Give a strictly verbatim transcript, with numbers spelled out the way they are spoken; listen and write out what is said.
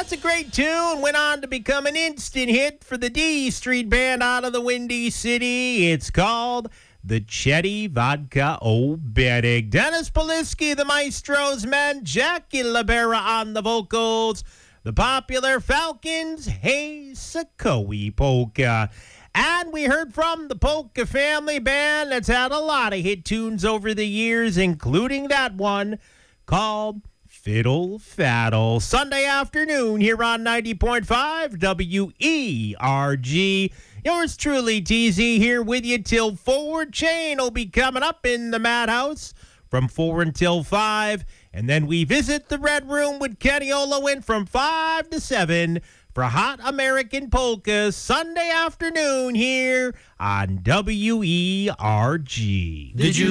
That's a great tune. Went on to become an instant hit for the D Street Band out of the Windy City. It's called the Chetty Vodka Oberek. Dennis Polisky, the Maestro's men. Jackie Libera on the vocals. The popular Falcons, Hey Sakoe Polka. And we heard from the Polka Family Band that's had a lot of hit tunes over the years, including that one called Fiddle Faddle. Sunday afternoon here on ninety point five W E R G. Yours truly, T Z, here with you till four. Chain will be coming up in the Madhouse from four until five. And then we visit the Red Room with Kenny Olowin from five to seven for Hot American Polkas Sunday afternoon here on W E R G. Did you